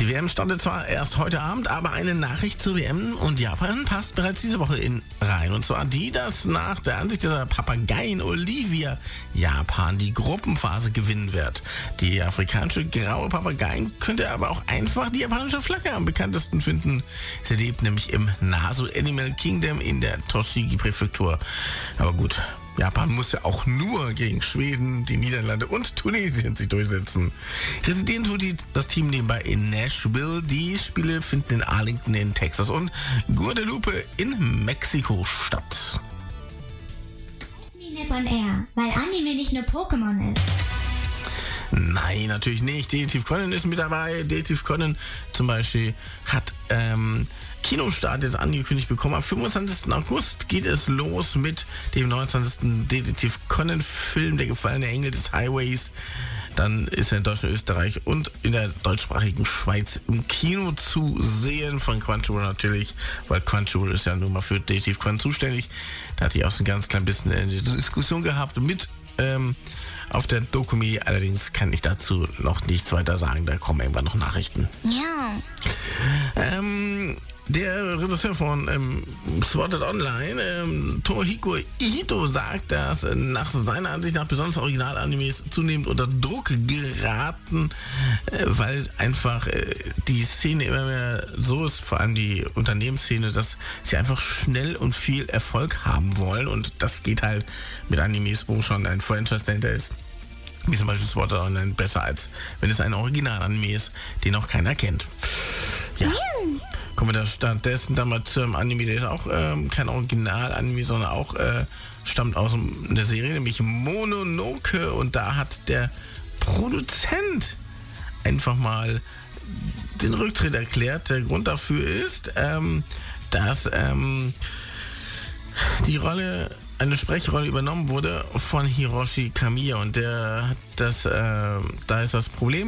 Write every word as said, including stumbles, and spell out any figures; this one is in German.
Die W M startet zwar erst heute Abend, aber eine Nachricht zur W M und Japan passt bereits diese Woche in rein. Und zwar die, dass nach der Ansicht dieser Papageien Olivia Japan die Gruppenphase gewinnen wird. Die afrikanische graue Papageien könnte aber auch einfach die japanische Flagge am bekanntesten finden. Sie lebt nämlich im Nasu Animal Kingdom in der Tochigi-Präfektur. Aber gut, Japan muss ja auch nur gegen Schweden, die Niederlande und Tunesien sich durchsetzen. Residieren tut die, das Team nebenbei in Nashville. Die Spiele finden in Arlington in Texas und Guadalupe in Mexiko statt. Nippon Air, weil Anime nicht nur Pokémon ist. Nein, natürlich nicht. Detective Conan ist mit dabei. Detective Conan zum Beispiel hat ähm, Kinostart jetzt angekündigt bekommen. Am fünfundzwanzigsten August geht es los mit dem neunundzwanzigsten Detective Conan Film, Der gefallene Engel des Highways. Dann ist er in Deutschland, Österreich und in der deutschsprachigen Schweiz im Kino zu sehen. Von Crunchyroll natürlich, weil Crunchyroll ist ja nun mal für Detective Conan zuständig. Da hatte ich auch so ein ganz klein bisschen eine Diskussion gehabt mit ähm, auf der Dokumi. Allerdings kann ich dazu noch nichts weiter sagen. Da kommen irgendwann noch Nachrichten. Ja. Ähm, der Regisseur von ähm, Sword Art Online, ähm, Tomohiko Ito, sagt, dass äh, nach seiner Ansicht nach besonders Original-Animes zunehmend unter Druck geraten, äh, weil einfach äh, die Szene immer mehr so ist, vor allem die Unternehmensszene, dass sie einfach schnell und viel Erfolg haben wollen. Und das geht halt mit Animes, wo schon ein Franchise dahinter ist, wie zum Beispiel Sword Art Online, besser, als wenn es ein Original-Anime ist, den auch keiner kennt. Ja. Kommen wir da stattdessen dann mal zum Anime, der ist auch ähm, kein Original-Anime, sondern auch äh, stammt aus der Serie, nämlich Mononoke. Und da hat der Produzent einfach mal den Rücktritt erklärt. Der Grund dafür ist, ähm, dass ähm, die Rolle, eine Sprechrolle übernommen wurde von Hiroshi Kamiya. Und der, das, äh, da ist das Problem.